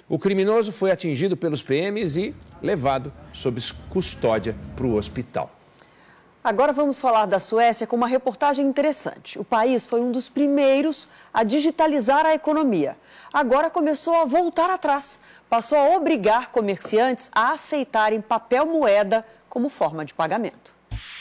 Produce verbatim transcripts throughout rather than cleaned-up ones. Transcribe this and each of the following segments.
O criminoso foi atingido pelos P Ms e levado sob custódia para o hospital. Agora vamos falar da Suécia com uma reportagem interessante. O país foi um dos primeiros a digitalizar a economia. Agora começou a voltar atrás. Passou a obrigar comerciantes a aceitarem papel moeda como forma de pagamento.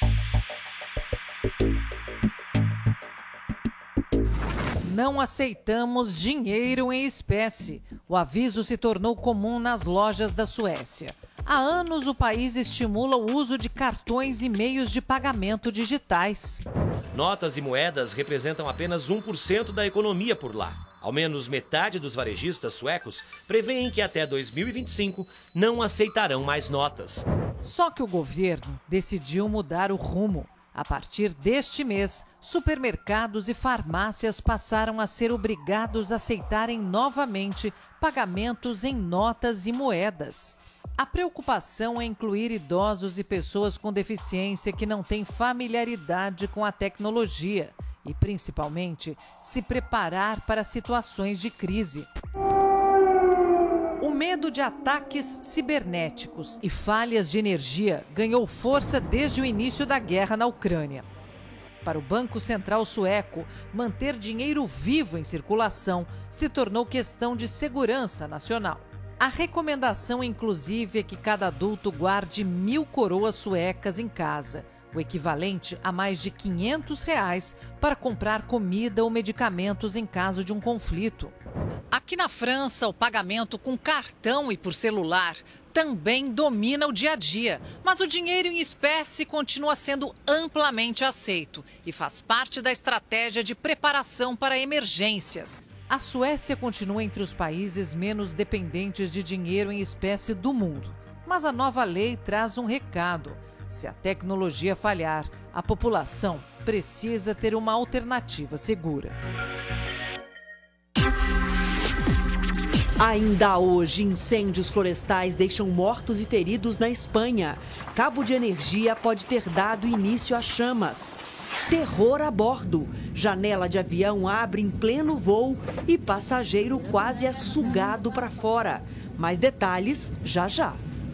Não aceitamos dinheiro em espécie. O aviso se tornou comum nas lojas da Suécia. Há anos, o país estimula o uso de cartões e meios de pagamento digitais. Notas e moedas representam apenas um por cento da economia por lá. Ao menos metade dos varejistas suecos prevêem que até dois mil e vinte e cinco não aceitarão mais notas. Só que o governo decidiu mudar o rumo. A partir deste mês, supermercados e farmácias passaram a ser obrigados a aceitarem novamente pagamentos em notas e moedas. A preocupação é incluir idosos e pessoas com deficiência que não têm familiaridade com a tecnologia e, principalmente, se preparar para situações de crise. O medo de ataques cibernéticos e falhas de energia ganhou força desde o início da guerra na Ucrânia. Para o Banco Central sueco, manter dinheiro vivo em circulação se tornou questão de segurança nacional. A recomendação, inclusive, é que cada adulto guarde mil coroas suecas em casa, o equivalente a mais de quinhentos reais para comprar comida ou medicamentos em caso de um conflito. Aqui na França, o pagamento com cartão e por celular também domina o dia a dia, mas o dinheiro em espécie continua sendo amplamente aceito e faz parte da estratégia de preparação para emergências. A Suécia continua entre os países menos dependentes de dinheiro em espécie do mundo, mas a nova lei traz um recado. Se a tecnologia falhar, a população precisa ter uma alternativa segura. Ainda hoje, incêndios florestais deixam mortos e feridos na Espanha. Cabo de energia pode ter dado início a chamas. Terror a bordo. Janela de avião abre em pleno voo e passageiro quase é sugado para fora. Mais detalhes já já.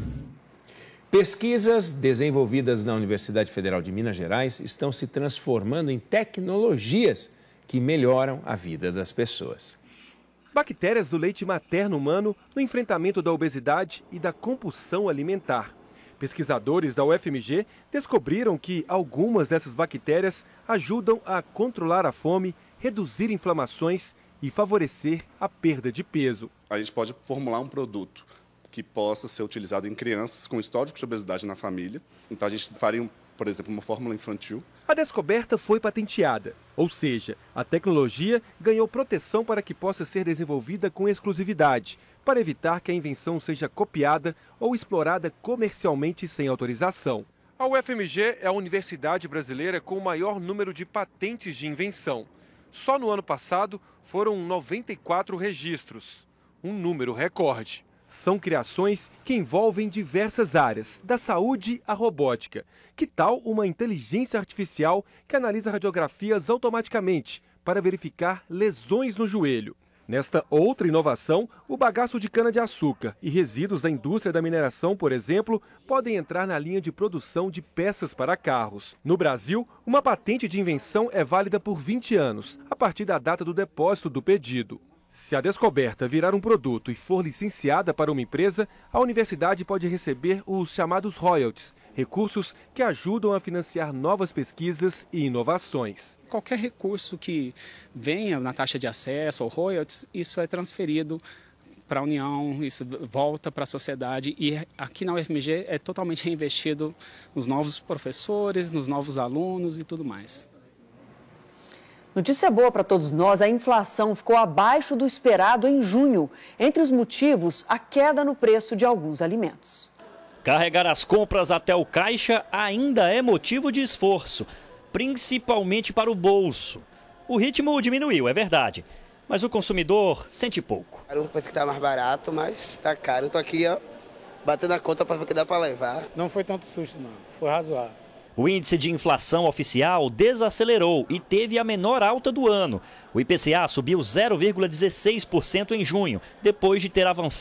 Pesquisas desenvolvidas na Universidade Federal de Minas Gerais estão se transformando em tecnologias que melhoram a vida das pessoas. Bactérias do leite materno humano no enfrentamento da obesidade e da compulsão alimentar. Pesquisadores da U F M G descobriram que algumas dessas bactérias ajudam a controlar a fome, reduzir inflamações e favorecer a perda de peso. A gente pode formular um produto que possa ser utilizado em crianças com histórico de obesidade na família. Então a gente faria, por exemplo, uma fórmula infantil. A descoberta foi patenteada, ou seja, a tecnologia ganhou proteção para que possa ser desenvolvida com exclusividade, para evitar que a invenção seja copiada ou explorada comercialmente sem autorização. A U F M G é a universidade brasileira com o maior número de patentes de invenção. Só no ano passado foram noventa e quatro registros, um número recorde. São criações que envolvem diversas áreas, da saúde à robótica. Que tal uma inteligência artificial que analisa radiografias automaticamente para verificar lesões no joelho? Nesta outra inovação, o bagaço de cana-de-açúcar e resíduos da indústria da mineração, por exemplo, podem entrar na linha de produção de peças para carros. No Brasil, uma patente de invenção é válida por vinte anos, a partir da data do depósito do pedido. Se a descoberta virar um produto e for licenciada para uma empresa, a universidade pode receber os chamados royalties, recursos que ajudam a financiar novas pesquisas e inovações. Qualquer recurso que venha na taxa de acesso ou royalties, isso é transferido para a União, isso volta para a sociedade e aqui na U F M G é totalmente reinvestido nos novos professores, nos novos alunos e tudo mais. Notícia boa para todos nós, a inflação ficou abaixo do esperado em junho. Entre os motivos, a queda no preço de alguns alimentos. Carregar as compras até o caixa ainda é motivo de esforço, principalmente para o bolso. O ritmo diminuiu, é verdade, mas o consumidor sente pouco. Eu penso que está mais barato, mas está caro. Eu estou aqui, ó, batendo a conta para ver o que dá para levar. Não foi tanto susto, não. Foi razoável. O índice de inflação oficial desacelerou e teve a menor alta do ano. O I P C A subiu zero vírgula dezesseis por cento em junho, depois de ter avançado